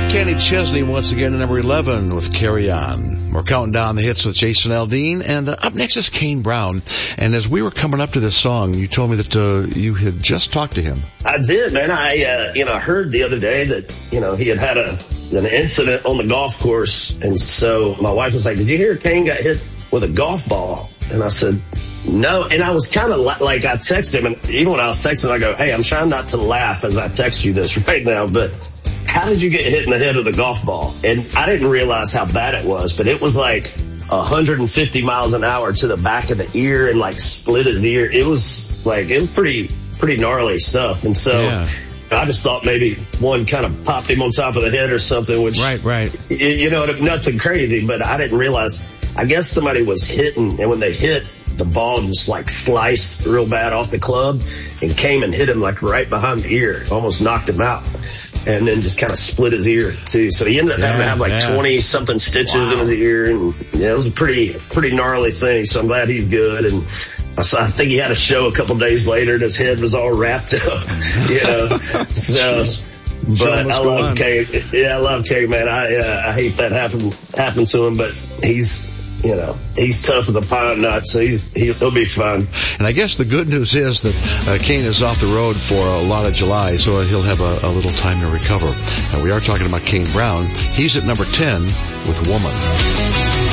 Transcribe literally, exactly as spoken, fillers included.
Kenny Chesney once again at number eleven with Carry On. We're counting down the hits with Jason Aldean, and uh, up next is Kane Brown. And as we were coming up to this song, you told me that uh, you had just talked to him. I did, man. I, uh, you know, I heard the other day that, you know, he had had a an incident on the golf course, and so my wife was like, "Did you hear Kane got hit with a golf ball?" And I said, "No." And I was kind of li- like, I texted him, and even when I was texting, I go, "Hey, I'm trying not to laugh as I text you this right now, but how did you get hit in the head with a golf ball?" And I didn't realize how bad it was, but it was like one hundred fifty miles an hour to the back of the ear and like split his ear. It was like, it was pretty, pretty gnarly stuff. And so yeah. I just thought maybe one kind of popped him on top of the head or something, which, right, right. You know, nothing crazy, but I didn't realize, I guess somebody was hitting, and when they hit, the ball just like sliced real bad off the club and came and hit him like right behind the ear, almost knocked him out. And then just kind of split his ear too. So he ended up yeah, having to have like yeah. twenty something stitches wow. in his ear. And yeah, it was a pretty, pretty gnarly thing. So I'm glad he's good. And I, saw, I think he had a show a couple days later and his head was all wrapped up, you know, so, but I love Kane. Yeah, I love Kane, man. I, uh, I hate that happened, happened to him, but he's, you know, he's tough as a pine nut, so he's, he'll be fine. And I guess the good news is that uh, Kane is off the road for a lot of July, so he'll have a, a little time to recover. And we are talking about Kane Brown. He's at number ten with Woman.